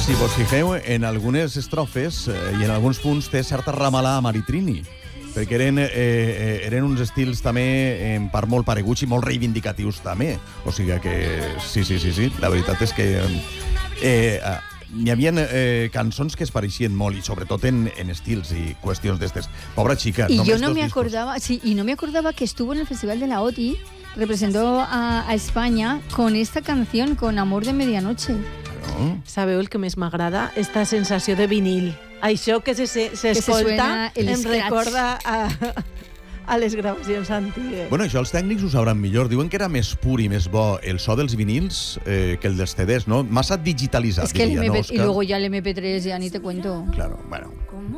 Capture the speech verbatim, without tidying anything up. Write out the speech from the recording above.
Si vos fijeu, en algunes estrofes eh, i en alguns punts té certa ramalà a Maritrini, perquè eren, eh, eh, eren uns estils també en part molt pareguts i molt reivindicatius també. O sigui que sí, sí, sí, sí. La veritat és que eh, eh, hi havia eh, cançons que es pareixien molt, i sobretot en, en estils i qüestions d'estes. Pobra xica, y només yo no dos me discos. acordaba, sí, y no me acordaba que estuvo en el Festival de la O T I, representó a, a España con esta canción, con Amor de Medianoche. No? Sabeu el que més m'agrada? Esta sensació de vinil. Això que s'escolta suena el em scratch. recorda a, a les gravacions antigues. Bueno, això els tècnics ho sabran millor. Diuen que era més pur i més bo el so dels vinils eh, que el dels C Ds, ¿no? Massa digitalitzat, Es que el diria, M P, no, y Òscar? luego ya el M P tres ya ni te cuento. Claro, bueno.